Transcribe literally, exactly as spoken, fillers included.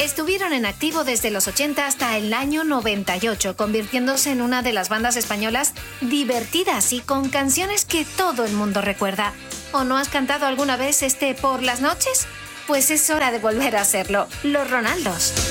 Estuvieron en activo desde los ochenta hasta el año noventa y ocho, convirtiéndose en una de las bandas españolas divertidas y con canciones que todo el mundo recuerda. ¿O no has cantado alguna vez este Por las noches? Pues es hora de volver a hacerlo. Los Ronaldos.